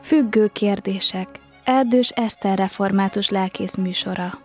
Függő kérdések. Erdős Eszter református lelkész műsora.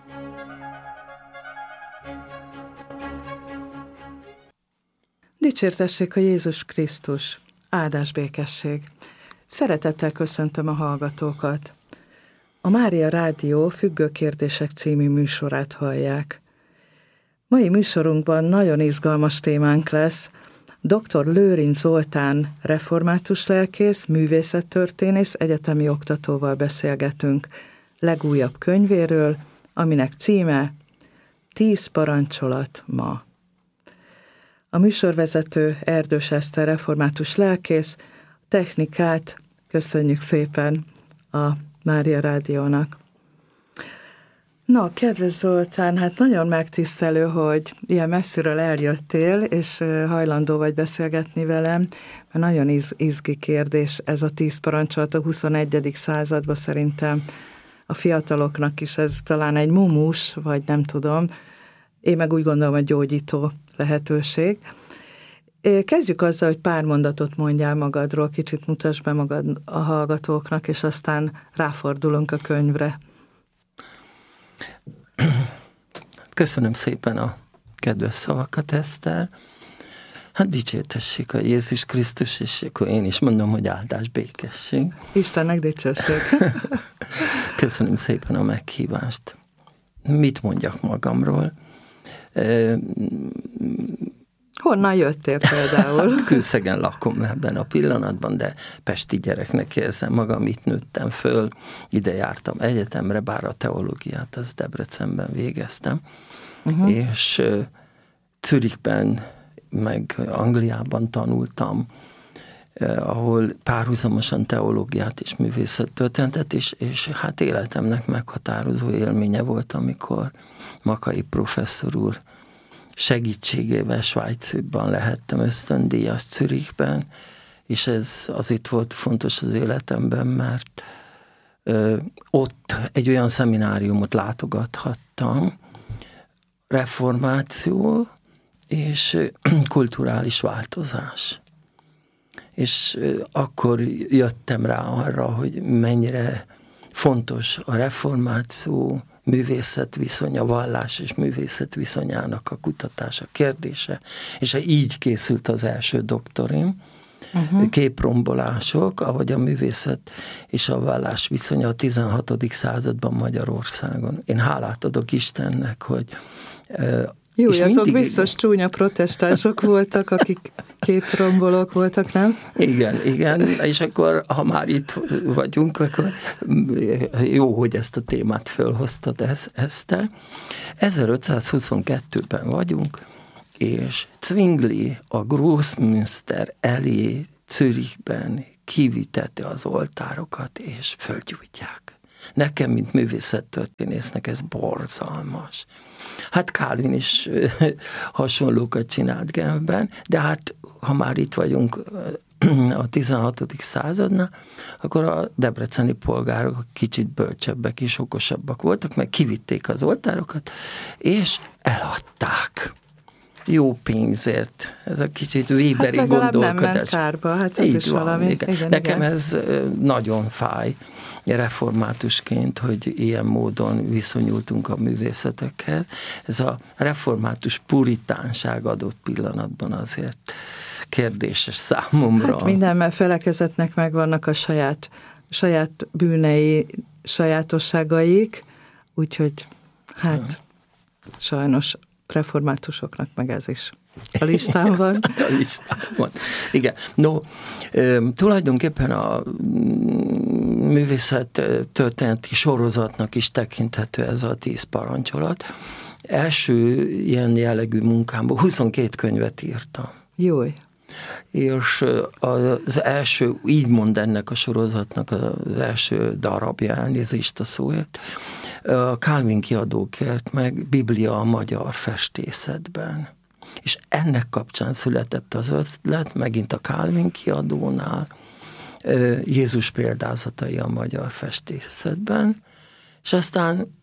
Dicsértessék a Jézus Krisztus! Áldás békesség! Szeretettel köszöntöm a hallgatókat! A Mária Rádió Függő kérdések című műsorát hallják. Mai műsorunkban nagyon izgalmas témánk lesz. Dr. Lőrinc Zoltán református lelkész, művészettörténész, egyetemi oktatóval beszélgetünk legújabb könyvéről, aminek címe 10 parancsolat ma. A műsorvezető Erdős Eszter református lelkész, technikát köszönjük szépen a Mária Rádiónak. Na, kedves Zoltán, hát nagyon megtisztelő, hogy ilyen messziről eljöttél, és hajlandó vagy beszélgetni velem, mert nagyon izgi kérdés ez a 10 parancsolat a 21. században szerintem. A fiataloknak is ez talán egy mumus, vagy nem tudom. Én meg úgy gondolom, hogy gyógyító lehetőség. Kezdjük azzal, hogy pár mondatot mondjál magadról, kicsit mutasd be magad a hallgatóknak, és aztán ráfordulunk a könyvre. Köszönöm szépen a kedves szavakat, Eszter. Hát dicsértessék a Jézus Krisztus, és akkor én is mondom, hogy áldás békesség. Istennek dicsőség. Köszönöm szépen a meghívást. Mit mondjak magamról? Honnan jöttél például? Kőszegen lakom ebben a pillanatban, de pesti gyereknek érzem magam, itt nőttem föl, ide jártam egyetemre, bár a teológiát az Debrecenben végeztem, és Zürichben, meg Angliában tanultam, ahol párhuzamosan teológiát és művészettörténetet, és hát életemnek meghatározó élménye volt, amikor Makai professzor úr segítségével Svájcban lehettem ösztöndíjas Zürichben, és ez azért volt fontos az életemben, mert ott egy olyan szemináriumot látogathattam, reformáció és kulturális változás. És akkor jöttem rá arra, hogy mennyire fontos a reformáció, művészet viszonya, vallás és művészet viszonyának a kutatása, kérdése, és így készült az első doktorim, képrombolások, ahogy a művészet és a vallás viszonya a 16. században Magyarországon. Én hálát adok Istennek, hogy jó, azok biztos csúnya protestánsok voltak, akik képrombolók voltak, nem? Igen, és akkor, ha már itt vagyunk, akkor jó, hogy ezt a témát fölhoztad, Eszter. 1522-ben vagyunk, és Zwingli a Großmünster elé Zürichben kivitette az oltárokat, és fölgyújtják. Nekem, mint művészettörténésznek ez borzalmas. Hát Calvin is hasonlókat csinált Genfben, de hát ha már itt vagyunk a 16. századnál, akkor a debreceni polgárok kicsit bölcsebbek és okosabbak voltak, meg kivitték az oltárokat, és eladták. Jó pénzért. Ez a kicsit Weberi gondolkodás. Nem ment kárba, hát ez is van, valami. Igen. Nekem ez nagyon fáj reformátusként, hogy ilyen módon viszonyultunk a művészetekhez. Ez a református puritánság adott pillanatban azért kérdéses számomra. Hát minden felekezetnek megvannak a saját bűnei, sajátosságaik, úgyhogy hát sajnos reformátusoknak meg ez is a listán van. A listán van. Igen. No, tulajdonképpen a művészet történeti sorozatnak is tekinthető ez a 10 parancsolat. Első ilyen jellegű munkámban 22 könyvet írtam. Jój. És az első, így mond ennek a sorozatnak az első darabja, elnézést a szóért, a Calvin kiadó kért meg Biblia a magyar festészetben. És ennek kapcsán született az ötlet, megint a Calvin kiadónál, Jézus példázatai a magyar festészetben, és aztán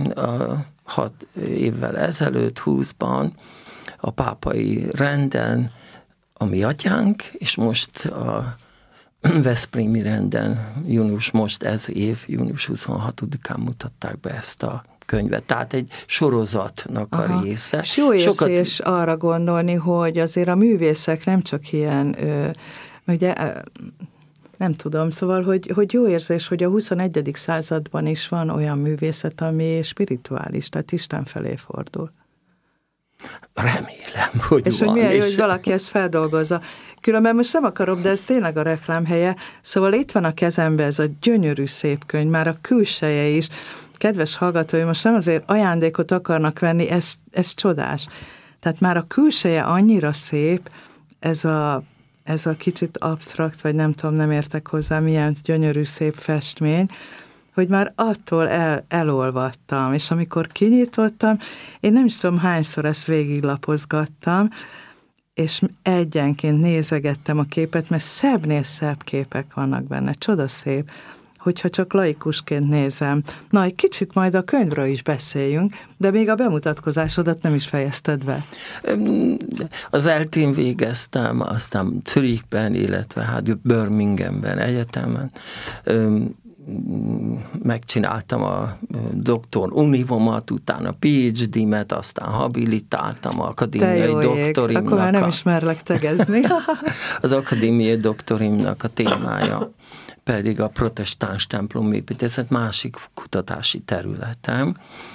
6 évvel ezelőtt, 20-ban a pápai renden a mi atyánk, és most a Veszprémi renden most ez év, június 26-án mutatták be ezt a könyvet. Tehát egy sorozatnak a része. És jó érzés arra gondolni, hogy azért a művészek nem csak ilyen, ugye, nem tudom, szóval, hogy jó érzés, hogy a 21. században is van olyan művészet, ami spirituális, tehát Isten felé fordul. Remélem, hogy és van. Hogy milyen jó, hogy valaki ezt feldolgozza. Különben most nem akarom, de ez tényleg a reklámhelye. Szóval itt van a kezemben ez a gyönyörű szép könyv, már a külseje is. Kedves hallgatói, most nem azért ajándékot akarnak venni, ez csodás. Tehát már a külseje annyira szép, ez a kicsit absztrakt, vagy nem tudom, nem értek hozzá, milyen gyönyörű szép festmény, hogy már attól elolvadtam, és amikor kinyitottam, én nem is tudom hányszor ezt végiglapozgattam, és egyenként nézegettem a képet, mert szebbnél szebb képek vannak benne, csodaszép, hogyha csak laikusként nézem. Na, egy kicsit majd a könyvről is beszéljünk, de még a bemutatkozásodat nem is fejezted be. Az eltén végeztem, aztán Zürichben, illetve hát Birminghamben egyetemen. Megcsináltam a doktor univomat, utána PhD-met, aztán habilitáltam a akadémiai doktorimnak. Akkor már nem ismerlek tegezni. Az akadémiai doktorimnak a témája pedig a protestáns templomépítészet, másik kutatási területem.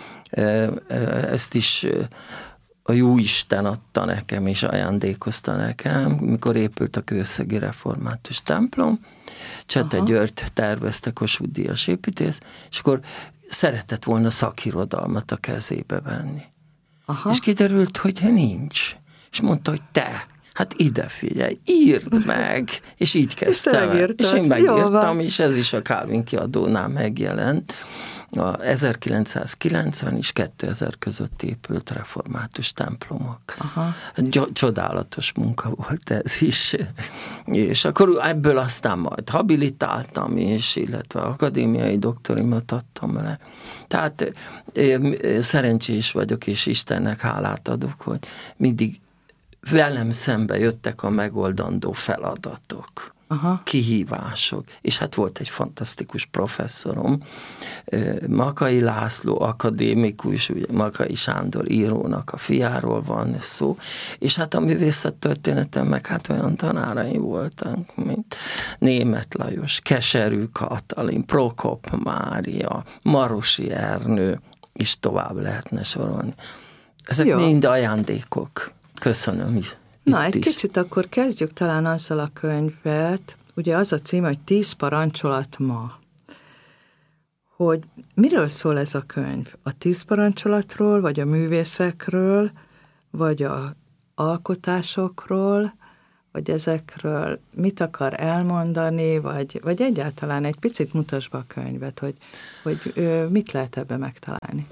Ezt is a Jóisten adta nekem és ajándékozta nekem, mikor épült a kőszegi református templom. Csete György tervezte, Kossuth Díjas építész, és akkor szeretett volna szakirodalmat a kezébe venni. Aha. És kiderült, hogy nincs. És mondta, hogy te, hát ide figyelj, írd meg, és így kezdtem el. És én megírtam, és ez is a Calvin kiadónál megjelent. A 1990 és 2000 között épült református templomok. Aha. Csodálatos munka volt ez is. És akkor ebből aztán majd habilitáltam is, illetve akadémiai doktorimat adtam le. Tehát szerencsés vagyok, és Istennek hálát adok, hogy mindig velem szembe jöttek a megoldandó feladatok. Aha. Kihívások. És hát volt egy fantasztikus professzorom, Makai László, akadémikus, ugye Makai Sándor írónak a fiáról van szó, és hát a művészettörténetem meg hát olyan tanáraim voltak, mint Németh Lajos, Keserű Katalin, Prokop Mária, Marosi Ernő, és tovább lehetne sorolni. Ezek mind ajándékok. Köszönöm is. Na, egy kicsit akkor kezdjük talán azzal a könyvet, ugye az a cím, hogy 10 parancsolat ma. Hogy miről szól ez a könyv? A 10 parancsolatról, vagy a művészekről, vagy a alkotásokról, vagy ezekről mit akar elmondani, vagy egyáltalán egy picit mutasd be a könyvet, hogy mit lehet ebbe megtalálni?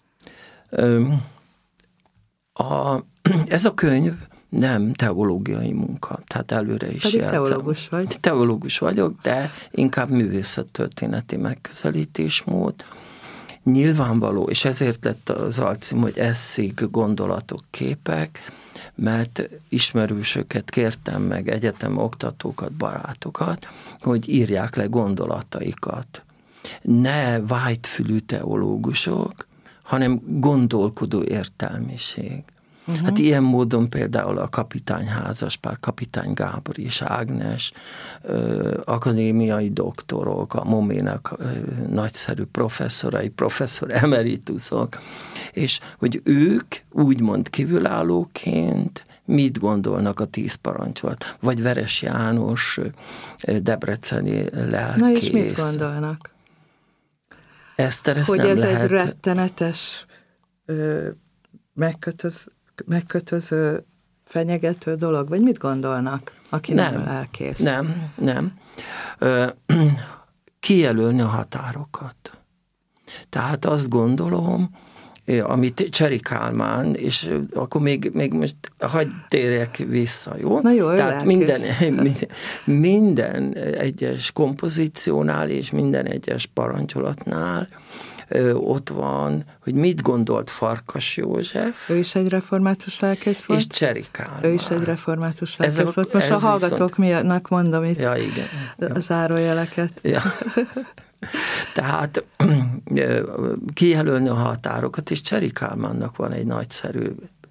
Ez a könyv nem teológiai munka, tehát előre is jelzem. Teológus vagy? Teológus vagyok, de inkább művészettörténeti megközelítésmód. Nyilvánvaló, és ezért lett az alcím, hogy esszék, gondolatok, képek, mert ismerősöket kértem meg, egyetem oktatókat, barátokat, hogy írják le gondolataikat. Ne vágyfülű teológusok, hanem gondolkodó értelmiség. Hát ilyen módon például a kapitányházaspár, Kapitány Gábor és Ágnes, akadémiai doktorok, a MOME-nak nagyszerű professzorai, professzor emeritusok, és hogy ők úgymond kívülállóként mit gondolnak a 10 parancsolat, vagy Veres János, debreceni lelkész. Na és mit gondolnak? Eszter, hogy nem ez lehet... egy rettenetes megkötöző, fenyegető dolog, vagy mit gondolnak, aki nem lelkész? Nem. Kijelölni a határokat. Tehát azt gondolom, amit Cseri Kálmán, és akkor még most hagyd térjek vissza, jó? Na jó, tehát minden egyes kompozíciónál és minden egyes parancsolatnál ott van, hogy mit gondolt Farkas József. Ő is egy református lelkész volt? És Cseri Kálmán. Ő is egy református lelkész volt. Most a hallgatók miattnak mondom itt igen. A zárójeleket. Ja. Tehát kijelölni a határokat, és Cseri Kálmánnak van egy nagyszerű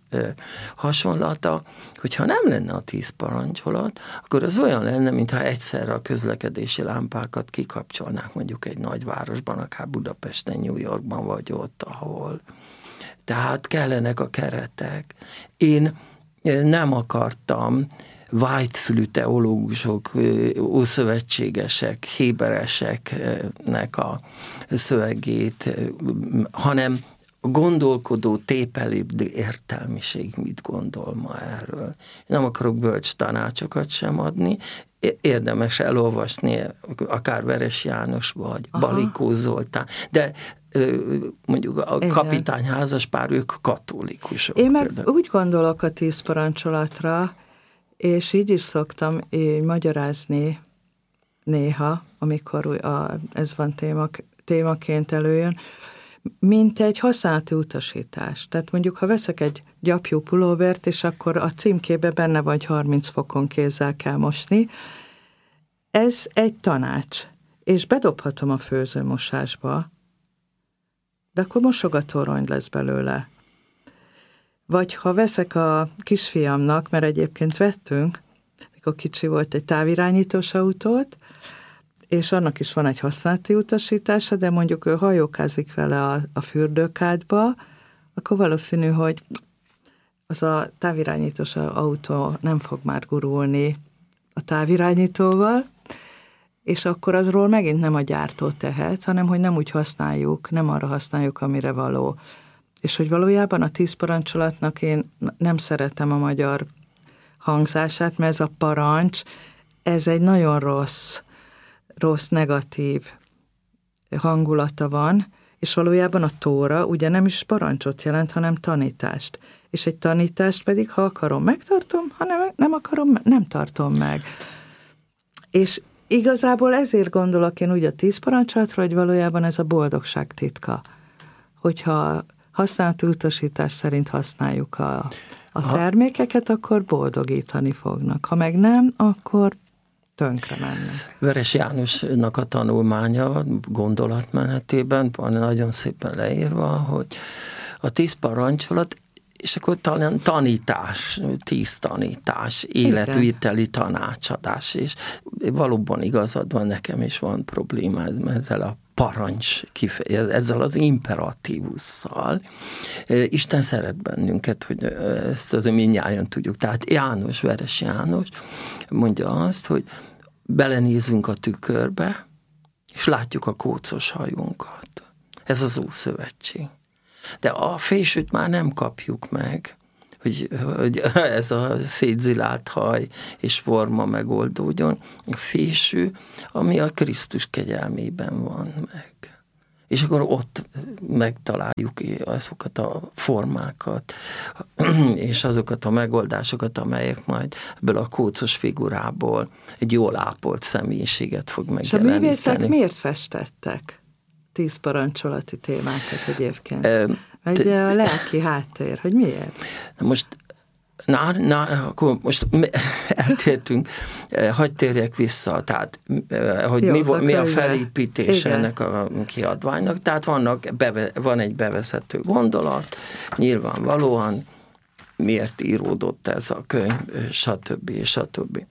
hasonlata, hogyha nem lenne a 10 parancsolat, akkor az olyan lenne, mintha egyszerre a közlekedési lámpákat kikapcsolnák mondjuk egy nagyvárosban, akár Budapesten, New Yorkban vagy ott, ahol. Tehát kellenek a keretek. Én nem akartam vágyfülű teológusok, ószövetségesek, hébereseknek a szövegét, hanem gondolkodó, tépelébdő értelmiség mit gondol ma erről. Nem akarok bölcs tanácsokat sem adni, érdemes elolvasni akár Veres János vagy Balikó Zoltán, de mondjuk a kapitány házaspár, ők katolikusok. Én meg úgy gondolok a 10 parancsolatra, és így is szoktam magyarázni néha, amikor ez van témaként előjön, mint egy használati utasítás. Tehát mondjuk, ha veszek egy gyapjú pulóvert, és akkor a címkébe benne vagy 30 fokon kézzel kell mosni, ez egy tanács, és bedobhatom a főzőmosásba, de akkor mosogatórony lesz belőle. Vagy ha veszek a kisfiamnak, mert egyébként vettünk, mikor kicsi volt, egy távirányítós autót, és annak is van egy használati utasítása, de mondjuk ő hajókázik vele a fürdőkádba, akkor valószínű, hogy az a távirányítós autó nem fog már gurulni a távirányítóval, és akkor azról megint nem a gyártó tehet, hanem hogy nem úgy használjuk, nem arra használjuk, amire való. És hogy valójában a 10 parancsolatnak én nem szeretem a magyar hangzását, mert ez a parancs, ez egy nagyon rossz, negatív hangulata van, és valójában a tóra ugye nem is parancsot jelent, hanem tanítást. És egy tanítást pedig, ha akarom, megtartom, ha nem akarom, nem tartom meg. És igazából ezért gondolok én úgy a 10 parancsolatra, hogy valójában ez a boldogság titka. Hogyha használati utasítás szerint használjuk a termékeket, akkor boldogítani fognak. Ha meg nem, akkor tönkre mennek. Veres Jánosnak a tanulmánya gondolatmenetében van nagyon szépen leírva, hogy a 10 parancsolat, és akkor talán tanítás, 10 tanítás, életviteli tanácsadás, és valóban igazad van, nekem is van problémám ezzel a parancs ezzel az imperatívusszal. Isten szeret bennünket, hogy ezt azért mindnyájan tudjuk. Tehát Veres János mondja azt, hogy belenézünk a tükörbe, és látjuk a kócos hajunkat. Ez az Ószövetség. De a fésűt már nem kapjuk meg, hogy ez a szétzilált haj és forma megoldódjon. A fésű, ami a Krisztus kegyelmében van meg. És akkor ott megtaláljuk azokat a formákat, és azokat a megoldásokat, amelyek majd ebből a kócos figurából egy jól ápolt személyiséget fog megjeleníteni. És a művészek miért festettek 10 parancsolati témákat egyébként? Ugye a lelki háttér, hogy miért? Most akkor most eltértünk, hadd térjek vissza, tehát hogy jó, mi a felépítés ennek a kiadványnak, tehát van egy bevezető gondolat, nyilvánvalóan miért íródott ez a könyv, stb. Stb.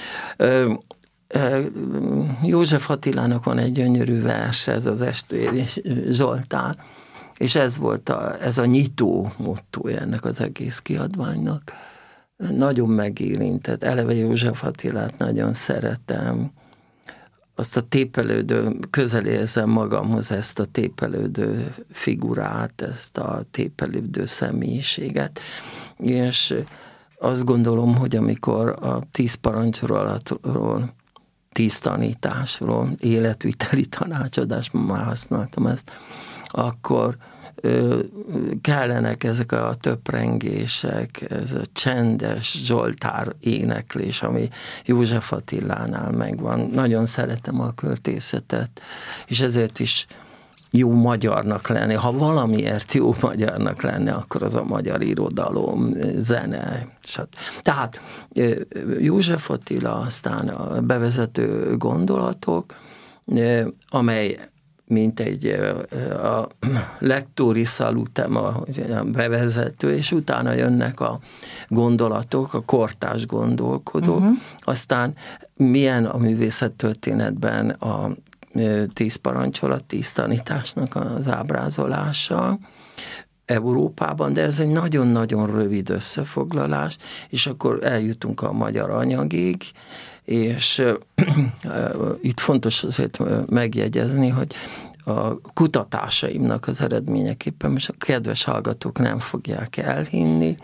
József Attilának van egy gyönyörű vers, ez az Estvéri Zsoltán, és ez volt ez a nyitó mottója ennek az egész kiadványnak. Nagyon megérintett. Eleve József Attilát nagyon szeretem. Azt a tépelődő, közel érzem magamhoz ezt a tépelődő figurát, ezt a tépelődő személyiséget. És azt gondolom, hogy amikor a 10 parancsolatról, 10 tanításról, életviteli tanácsadásban már használtam ezt, akkor kellenek ezek a töprengések, ez a csendes zsoltár éneklés, ami József Attilánál megvan. Nagyon szeretem a költészetet, és ezért is jó magyarnak lenni. Ha valamiért jó magyarnak lenne, akkor az a magyar irodalom, zene. Tehát József Attila, aztán a bevezető gondolatok, amely mint a lecturi salutem, a bevezető, és utána jönnek a gondolatok, a kortárs gondolkodók. Aztán milyen a művészettörténetben a 10 parancsolat, 10 tanításnak az ábrázolása Európában, de ez egy nagyon-nagyon rövid összefoglalás, és akkor eljutunk a magyar anyagig, és itt fontos azért megjegyezni, hogy a kutatásaimnak az eredményeképpen, most a kedves hallgatók nem fogják elhinni,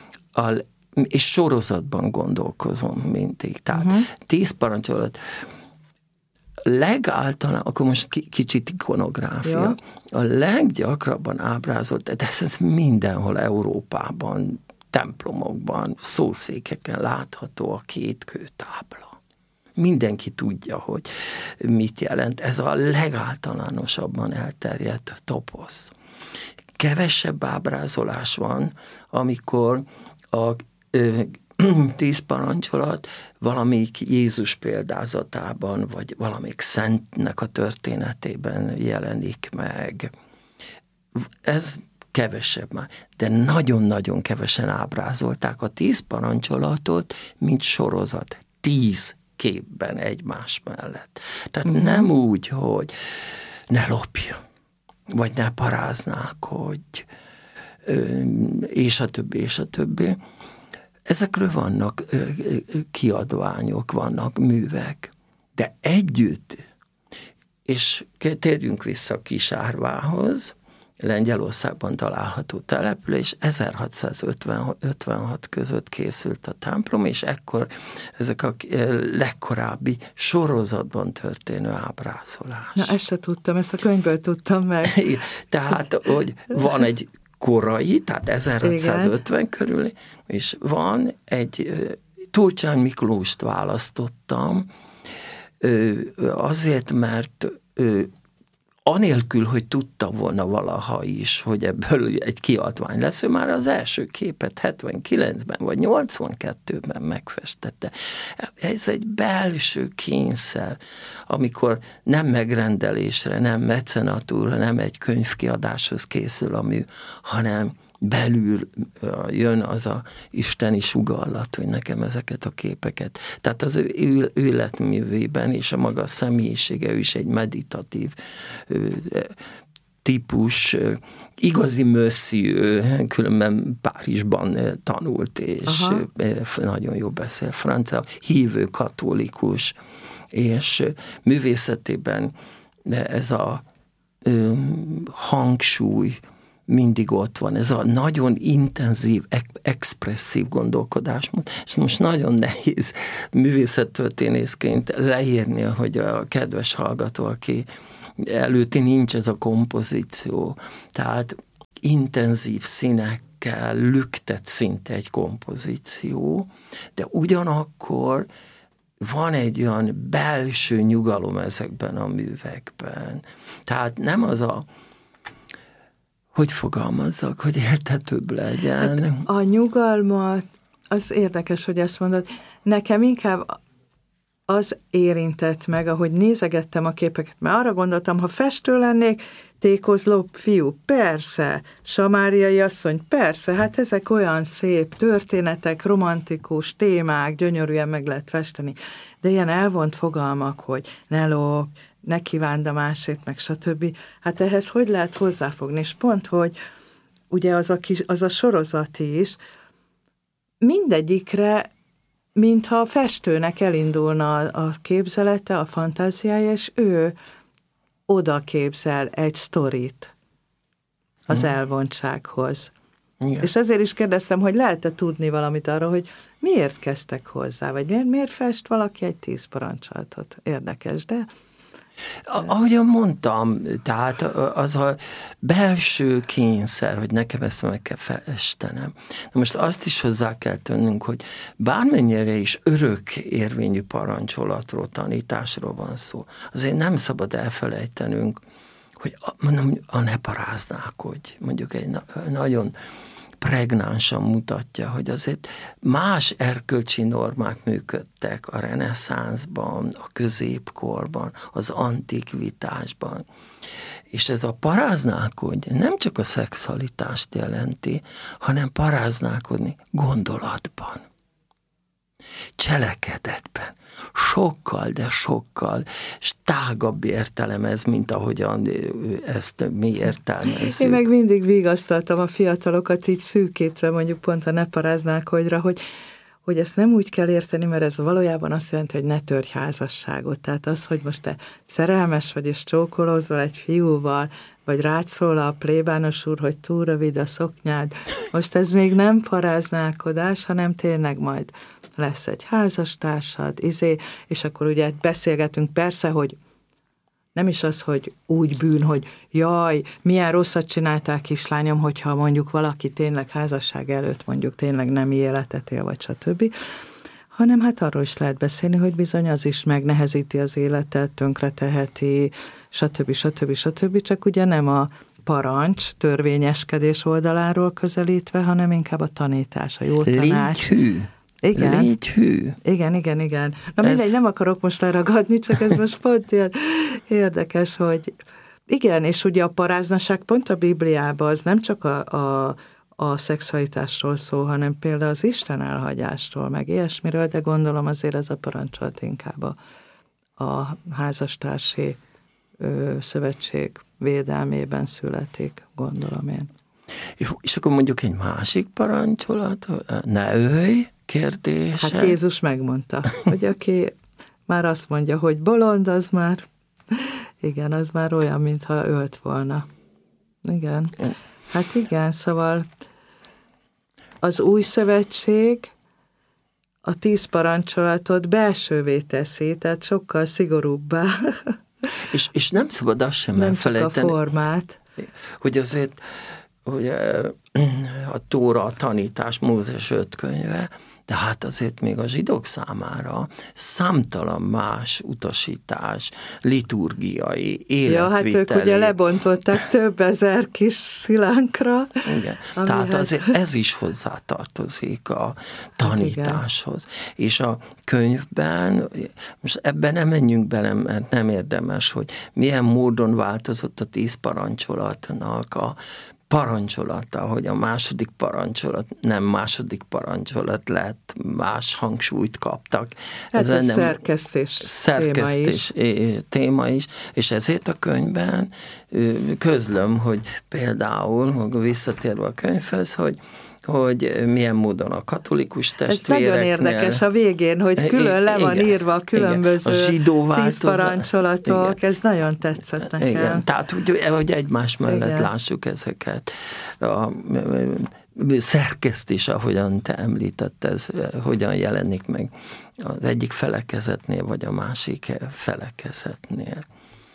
és sorozatban gondolkozom mindig. Tehát 10 parancsolat, legáltalában, akkor most kicsit ikonográfia, a leggyakrabban ábrázolt, de ez mindenhol Európában, templomokban, szószékeken látható a 2 kőtábla. Mindenki tudja, hogy mit jelent. Ez a legáltalánosabban elterjedt toposz. Kevesebb ábrázolás van, amikor a 10 parancsolat valamelyik Jézus példázatában, vagy valamelyik szentnek a történetében jelenik meg. Ez kevesebb már, de nagyon-nagyon kevesen ábrázolták a 10 parancsolatot, mint sorozat. 10 képben egymás mellett. Tehát nem úgy, hogy ne lopj, vagy ne paráználkodj, és a többi, és a többi. Ezekről vannak kiadványok, vannak művek, de együtt, és térjünk vissza Kisárvához, Lengyelországban található település, 1656 között készült a templom, és ekkor ezek a legkorábbi sorozatban történő ábrázolás. Na, ezt se tudtam, ezt a könyvből tudtam meg. Tehát, hogy van egy korai, tehát 1650 körül, és van egy, Turcsán Miklóst választottam, azért, mert anélkül, hogy tudta volna valaha is, hogy ebből egy kiadvány lesz, ő már az első képet 79-ben vagy 82-ben megfestette. Ez egy belső kényszer, amikor nem megrendelésre, nem mecenatúra, nem egy könyvkiadáshoz készül a mű, hanem belül jön az a isteni sugallat, hogy nekem ezeket a képeket. Tehát az ő életművében és a maga személyisége, ő is egy meditatív típus, igazi monsieur, különben Párizsban tanult, és nagyon jó beszél francia, hívő katolikus, és művészetében ez a hangsúly mindig ott van, ez a nagyon intenzív, expresszív gondolkodásmód, és most nagyon nehéz művészettörténészként leírni, hogy a kedves hallgató, aki előtti nincs ez a kompozíció, tehát intenzív színekkel lüktet szinte egy kompozíció, de ugyanakkor van egy olyan belső nyugalom ezekben a művekben. Tehát nem az a, hogy fogalmazzak, hogy érthetőbb legyen. Hát a nyugalmat, az érdekes, hogy ezt mondod, nekem inkább az érintett meg, ahogy nézegettem a képeket, mert arra gondoltam, ha festő lennék, Tékozló fiú, persze, Samáriai asszony, persze, hát ezek olyan szép történetek, romantikus témák, gyönyörűen meg lehet festeni, de ilyen elvont fogalmak, hogy ne lopj, ne kívánd a másét, meg stb. Hát ehhez hogy lehet hozzáfogni? És pont, hogy ugye az a sorozat is, mindegyikre, mintha a festőnek elindulna a képzelete, a fantáziája, és ő oda képzel egy sztorit az elvontsághoz. Igen. És ezért is kérdeztem, hogy lehet-e tudni valamit arról, hogy miért kezdtek hozzá, vagy miért fest valaki egy 10 parancsolatot? Érdekes, de... Ahogyan mondtam, tehát az a belső kényszer, hogy nekem ezt meg kell festenem. Na most azt is hozzá kell tennünk, hogy bármennyire is örök érvényű parancsolatról, tanításról van szó, azért nem szabad elfelejtenünk, mondom, ne paráználkodj, mondjuk egy nagyon pregnánsan mutatja, hogy azért más erkölcsi normák működtek a reneszánszban, a középkorban, az antikvitásban. És ez a paráználkodj nem csak a szexualitást jelenti, hanem paráználkodni gondolatban, cselekedetben. Sokkal, de sokkal tágabb értelem ez, mint ahogyan ezt mi értelmezzük. Én meg mindig vigasztaltam a fiatalokat így szűkítve, mondjuk pont a ne paráználkodjra, hogy ezt nem úgy kell érteni, mert ez valójában azt jelenti, hogy ne törj házasságot. Tehát az, hogy most te szerelmes vagy és csókolózol egy fiúval, vagy rád szól a plébános úr, hogy túl rövid a szoknyád. Most ez még nem paráználkodás, hanem tényleg majd lesz egy házastársad, és akkor ugye beszélgetünk persze, hogy nem is az, hogy úgy bűn, hogy jaj, milyen rosszat csináltál, kislányom, hogyha mondjuk valaki tényleg házasság előtt mondjuk tényleg nem életet él, vagy stb., hanem hát arról is lehet beszélni, hogy bizony az is megnehezíti az életet, tönkreteheti, stb. Csak ugye nem a parancs, törvényeskedés oldaláról közelítve, hanem inkább a tanítás, a jó tanács. Légy hű. Igen. Légy hű. Igen. Na mindegy, nem akarok most leragadni, csak ez most pont ilyen érdekes, hogy igen, és ugye a paráznaság pont a Bibliában az nem csak a szexualitásról szól, hanem például az Isten elhagyásról, meg ilyesmiről, de gondolom azért ez a parancsolat inkább a házastársi szövetség védelmében születik, gondolom én. És akkor mondjuk egy másik parancsolat, ne ölj kérdése. Hát Jézus megmondta, hogy aki már azt mondja, hogy bolond, az már, igen, az már olyan, mintha ölt volna. Igen. Hát igen, szóval az új szövetség a 10 parancsolatot belsővé teszi, tehát sokkal szigorúbbá. És nem szabad azt sem elfelejteni. Nem csak a formát. Hogy azért hogy a Tóra, a tanítás, Mózes 5 könyve, de hát azért még a zsidók számára számtalan más utasítás, liturgiai, életviteli. Ja, hát ők ugye lebontották több ezer kis szilánkra. Igen, tehát azért ez is hozzátartozik a tanításhoz. Hát és a könyvben, most ebben nem menjünk bele, mert nem érdemes, hogy milyen módon változott a 10 parancsolatnak a parancsolata, hogy a második parancsolat nem második parancsolat lett, más hangsúlyt kaptak. Hát ez szerkesztés téma is, és ezért a könyvben közlöm, hogy például, visszatérve a könyvhöz, hogy milyen módon a katolikus testvéreknél. Ez nagyon érdekes a végén, hogy külön le van írva a különböző 10 parancsolatok, igen. Ez nagyon tetszett nekem. Igen, tehát hogy egymás mellett igen. Lássuk ezeket. A szerkesztés, ahogyan te említetted, ez hogyan jelenik meg az egyik felekezetnél, vagy a másik felekezetnél.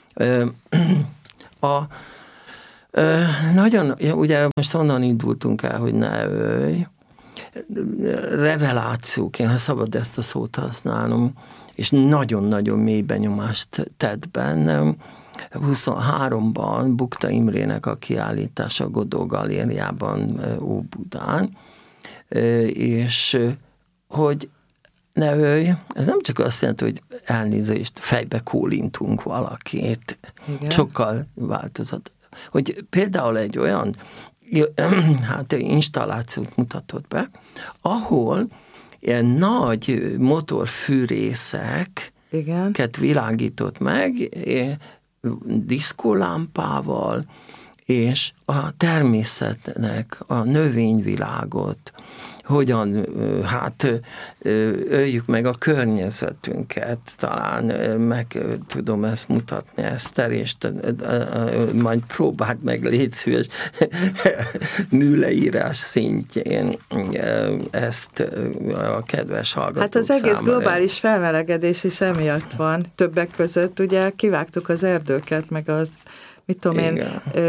Nagyon, ugye most onnan indultunk el, hogy ne ölj, revelációként, ha szabad ezt a szót használnom, és nagyon-nagyon mély benyomást tett bennem. 23-ban Bukta Imrének a kiállítása a Godó Galériában Óbudán, és hogy ne ölj, ez nem csak azt jelenti, hogy elnézést, fejbe kólintunk valakit, igen. Sokkal változat. Hogy például egy olyan installációt mutatott be, ahol ilyen nagy motorfűrészeket világított meg, diszkólámpával, és a természetnek, a növényvilágot, hogyan öljük meg a környezetünket, talán meg tudom ezt mutatni, Eszter, és majd próbáld meg, légy szíves, műleírás szintjén ezt a kedves hallgatók Hát az egész számára. Globális felmelegedés is emiatt van. Többek között ugye kivágtuk az erdőket, meg az mit tudom én,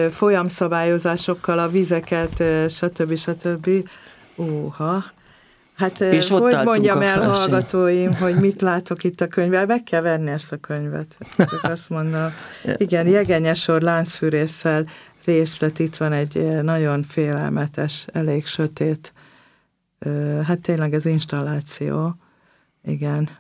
folyamszabályozásokkal a vizeket, stb. Hát és hogy mondjam el hallgatóim, hogy mit látok itt a könyvben, meg kell venni ezt a könyvet. Azt mondom, igen, jegenyesor láncfűrésszel részlet, itt van egy nagyon félelmetes, elég sötét, hát tényleg ez installáció, igen.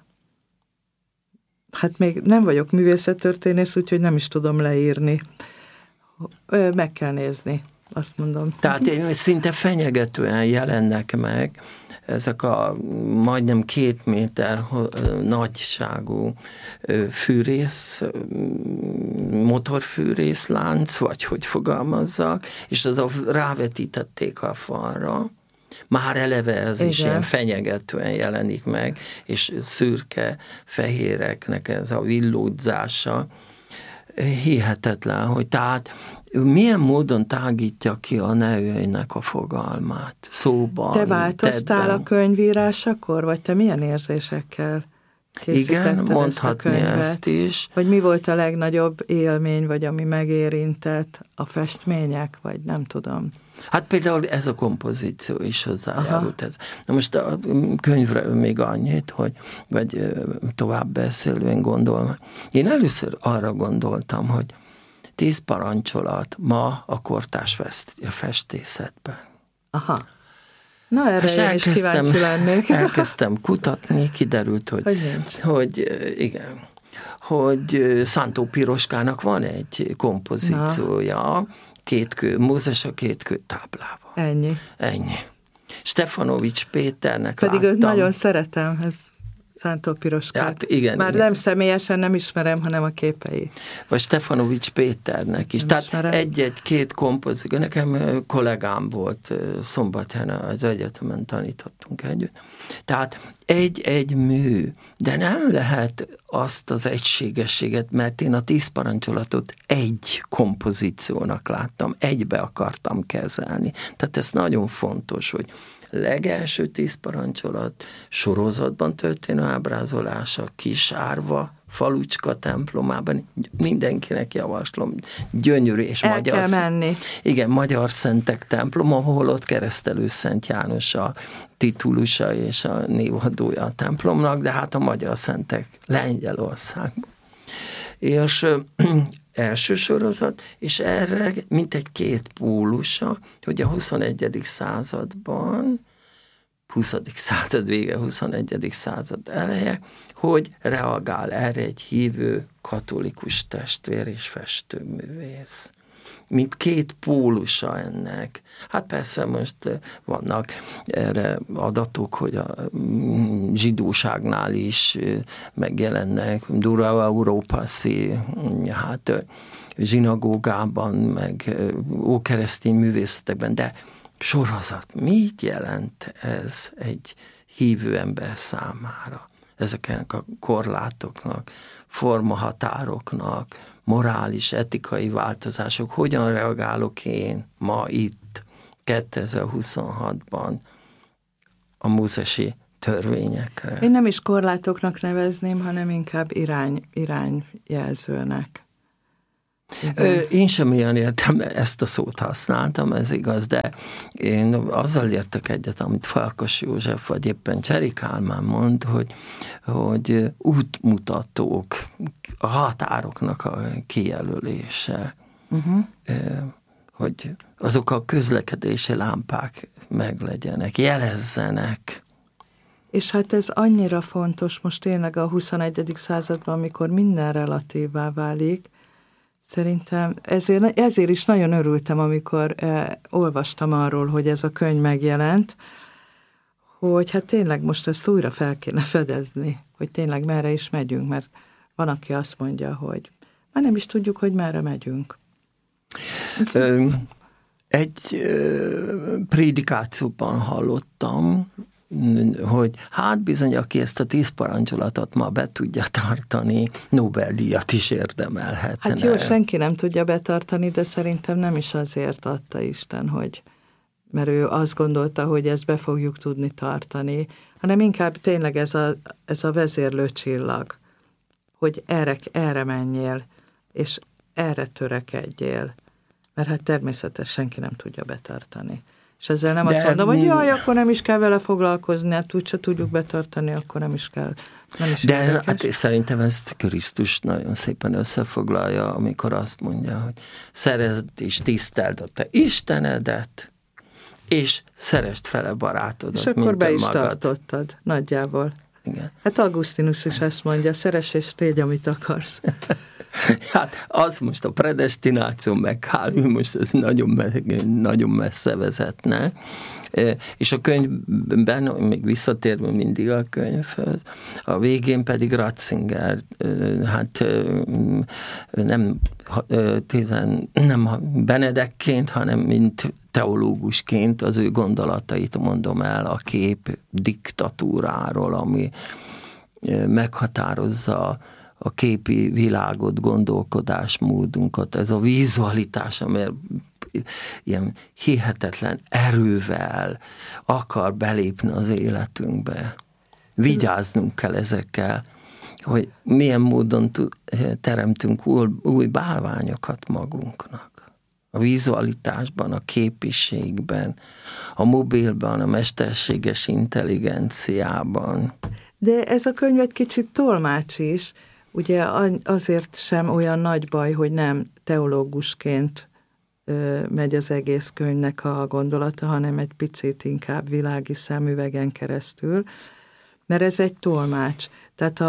Hát még nem vagyok művészettörténész, úgyhogy nem is tudom leírni. Meg kell nézni, azt mondom. Tehát szinte fenyegetően jelennek meg ezek a majdnem 2 méter nagyságú fűrész, motorfűrészlánc, vagy hogy fogalmazzak, és azok rávetítették a falra. Már eleve ez is ilyen fenyegetően jelenik meg, és szürke fehéreknek ez a villódzása hihetetlen, hogy tehát milyen módon tágítja ki a Neuillynek a fogalmát, szóban, te változtál tettben. A könyvírásakor, vagy te milyen érzésekkel készítetted? Igen, mondhatni ezt is. Vagy mi volt a legnagyobb élmény, vagy ami megérintett, a festmények, vagy nem tudom. Hát például ez a kompozíció is hozzájárult ez. Na most a könyvre még annyit, hogy vagy tovább beszélően gondolom. Én először arra gondoltam, hogy 10 parancsolat ma a kortárs festészetben. Aha. Na, erre én is kíváncsi lennék. Elkezdtem kutatni, kiderült, hogy Szántó Piroskának van egy kompozíciója, Mózes a 2 kőtáblával. Ennyi. Stefanovics Péternek pedig láttam. Őt nagyon szeretem, ez Szántó Piroskát. Hát igen, már nem személyesen nem ismerem, hanem a képei. Vagy Stefanovics Péternek is. Nem Tehát egy-két kompozíció. Nekem kollégám volt Szombathelyen, az egyetemen tanítottunk együtt. Tehát egy mű, de nem lehet azt az egységességet, mert én a 10 parancsolatot egy kompozíciónak láttam, egybe akartam kezelni. Tehát ez nagyon fontos, hogy legelső 10 parancsolat sorozatban történő ábrázolása Kisárva falucska templomában, mindenkinek javaslom, gyönyörű és el magyar. kell menni. Igen, Magyar Szentek templom, ahol ott Keresztelő Szent János a titulusa és a névadója a templomnak, de hát a Magyar Szentek Lengyelországban. És első sorozat, és erre mintegy 2 pólusa, hogy a 21. században, 20. század vége, 21. század eleje, hogy reagál erre egy hívő katolikus testvér és festőművész. Mint 2 pólusa ennek. Hát persze most vannak erre adatok, hogy a zsidóságnál is megjelennek, Dura Europaszi, hát zsinagógában, meg ókeresztény művészetekben, de sorozat, mit jelent ez egy hívő ember számára? Ezeknek a korlátoknak, formahatároknak, morális, etikai változások, hogyan reagálok én ma itt 2026-ban a mózesi törvényekre? Én nem is korlátoknak nevezném, hanem inkább irányjelzőnek. Én sem ilyen értem, ezt a szót használtam, ez igaz, de én azzal értek egyet, amit Farkas József vagy éppen Cseri Kálmán mond, hogy útmutatók, a határoknak a kijelölése, hogy azok a közlekedési lámpák meglegyenek, jelezzenek. És hát ez annyira fontos most tényleg a 21. században, amikor minden relatívvá válik. Szerintem ezért is nagyon örültem, amikor olvastam arról, hogy ez a könyv megjelent, hogy hát tényleg most ezt újra fel kéne fedezni, hogy tényleg merre is megyünk, mert van, aki azt mondja, hogy már nem is tudjuk, hogy merre megyünk. Egy prédikációban hallottam, hogy hát bizony, aki ezt a 10 parancsolatot ma be tudja tartani, Nobel-díjat is érdemelhetne. Hát jó, senki nem tudja betartani, de szerintem nem is azért adta Isten, mert ő azt gondolta, hogy ezt be fogjuk tudni tartani, hanem inkább tényleg ez a vezérlő csillag, hogy erre menjél, és erre törekedjél, mert hát természetesen senki nem tudja betartani. És ezzel nem azt mondom, hogy jaj, akkor nem is kell vele foglalkozni, hát úgyse tudjuk betartani, akkor nem is kell. Nem is de hát szerintem ezt Krisztus nagyon szépen összefoglalja, amikor azt mondja, hogy szeresd és tiszteld a te Istenedet, és szeresd fele barátodat, és akkor be is tartottad, nagyjából. Igen. Hát Augustinus is ezt mondja, szeress és tégy, amit akarsz. Hát az most a predestináció, meg Calvin, most ez nagyon messze vezetne. És a könyvben, még visszatérve mindig a könyvhöz, a végén pedig Ratzinger, hát nem Benedekként, hanem mint teológusként az ő gondolatait mondom el a kép diktatúráról, ami meghatározza a képi világot, gondolkodásmódunkat, ez a vizualitás, amely ilyen hihetetlen erővel akar belépni az életünkbe. Vigyáznunk kell ezekkel, hogy milyen módon teremtünk új bálványokat magunknak. A vizualitásban, a képiségben, a mobilban, a mesterséges intelligenciában. De ez a könyv egy kicsit tolmács is, ugye azért sem olyan nagy baj, hogy nem teológusként megy az egész könyvnek a gondolata, hanem egy picit inkább világi szemüvegen keresztül, mert ez egy tolmács. Tehát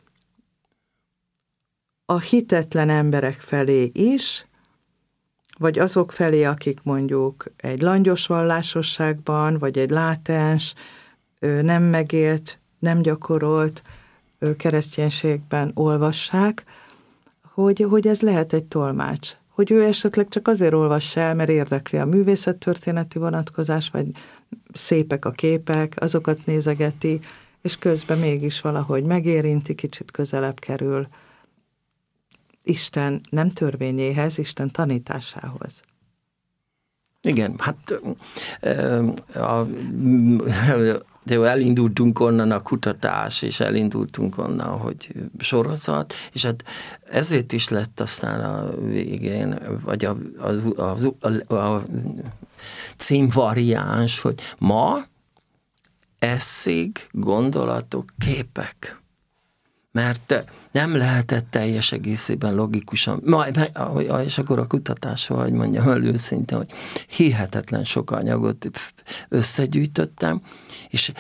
a hitetlen emberek felé is, vagy azok felé, akik mondjuk egy langyos vallásosságban, vagy egy látens, nem megélt, nem gyakorolt kereszténységben olvassák, hogy ez lehet egy tolmács. Hogy ő esetleg csak azért olvassa el, mert érdekli a művészettörténeti vonatkozás, vagy szépek a képek, azokat nézegeti, és közben mégis valahogy megérinti, kicsit közelebb kerül Isten nem törvényéhez, Isten tanításához. Igen, hát de elindultunk onnan a kutatás, és elindultunk onnan, hogy sorozat, és hát ezért is lett aztán a végén, vagy a címvariáns, hogy ma eszék, gondolatok, képek. Mert nem lehetett teljes egészében logikusan, és akkor a kutatásról, hogy mondjam el őszintén, hogy hihetetlen sok anyagot összegyűjtöttem, és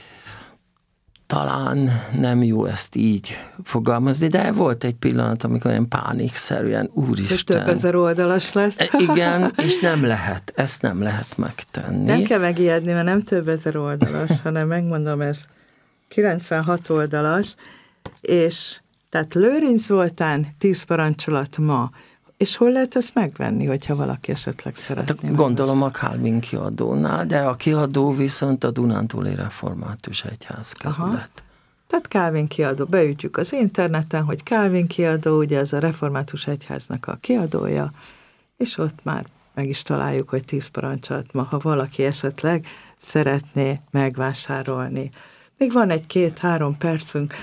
talán nem jó ezt így fogalmazni, de volt egy pillanat, amikor olyan pánikszerűen, úristen. Több ezer oldalas lesz. Igen, és ezt nem lehet megtenni. Nem kell megijedni, mert nem több ezer oldalas, hanem megmondom, ez 96 oldalas, és tehát Lőrinc Zoltán 10 parancsolat ma. És hol lehet ezt megvenni, hogyha valaki esetleg szeretné? Hát gondolom a Calvin kiadónál, de a kiadó viszont a Dunántúli Református Egyházkerület. Tehát Calvin kiadó. Beütjük az interneten, hogy Calvin kiadó, ugye ez a Református Egyháznak a kiadója, és ott már meg is találjuk, hogy 10 parancsolat ma, ha valaki esetleg szeretné megvásárolni. Még van egy 2-3 percünk.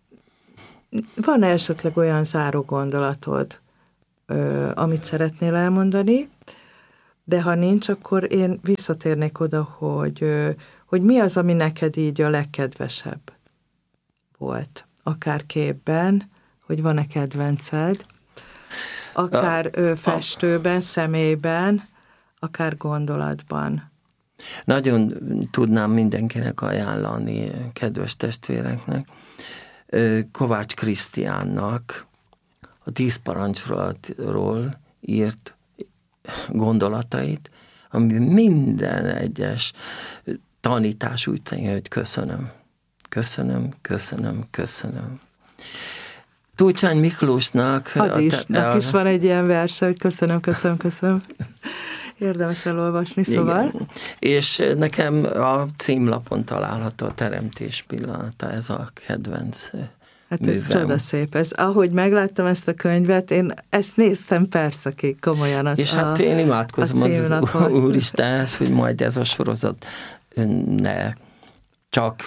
Van esetleg olyan záró gondolatod, amit szeretnél elmondani, de ha nincs, akkor én visszatérnék oda, hogy mi az, ami neked így a legkedvesebb volt. Akár képben, hogy van-e kedvenced, akár festőben, személyben, akár gondolatban. Nagyon tudnám mindenkinek ajánlani, kedves testvéreknek, Kovács Krisztiánnak a 10 parancsról írt gondolatait, ami minden egyes tanítás úgy tenni, hogy köszönöm. Köszönöm, köszönöm, köszönöm. Túlcsány Miklósnak... Hadisnak is van egy ilyen verse, hogy köszönöm, köszönöm, köszönöm. Érdemes elolvasni, szóval. Igen. És nekem a címlapon található a Teremtés pillanata, ez a kedvenc Hát ez csodaszép. Ahogy megláttam ezt a könyvet, én ezt néztem percekig, komolyan. És hát én imádkozom az Úristenhez, hogy majd ez a sorozat ne csak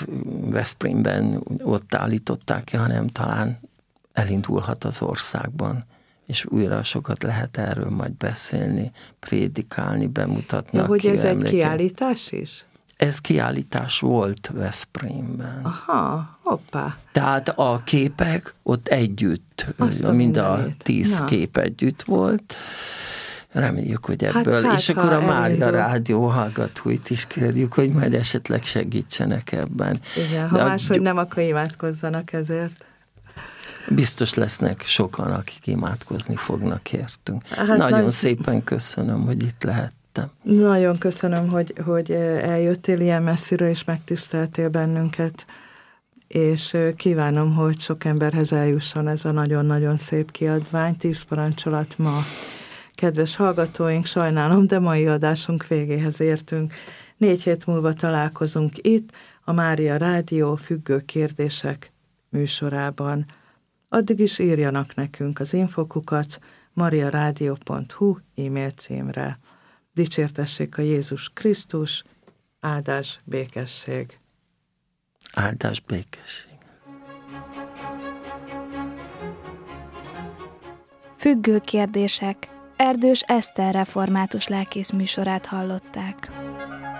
Veszprémben ott állították ki, hanem talán elindulhat az országban és újra sokat lehet erről majd beszélni, prédikálni, bemutatni. Ja, hogy ez egy kiállítás is? Ez kiállítás volt Veszprémben. Aha, hoppá. Tehát a képek ott együtt, mind a 10 kép együtt volt. Reméljük, hogy ebből. És akkor a Mária Rádió hallgatóit is kérjük, hogy majd esetleg segítsenek ebben. Igen, ha máshogy nem, akkor imádkozzanak ezért. Biztos lesznek sokan, akik imádkozni fognak értünk. Nagyon szépen köszönöm, hogy itt lehettem. Nagyon köszönöm, hogy eljöttél ilyen messziről, és megtiszteltél bennünket, és kívánom, hogy sok emberhez eljusson ez a nagyon-nagyon szép kiadvány, 10 parancsolat ma. Kedves hallgatóink, sajnálom, de mai adásunk végéhez értünk. 4 hét múlva találkozunk itt, a Mária Rádió Függő kérdések műsorában. Addig is írjanak nekünk az infokukat mariaradio.hu e-mail címre. Dicsértessék a Jézus Krisztus, áldás, békesség. Áldás, békesség. Függő kérdések. Erdős Eszter református lelkész műsorát hallották.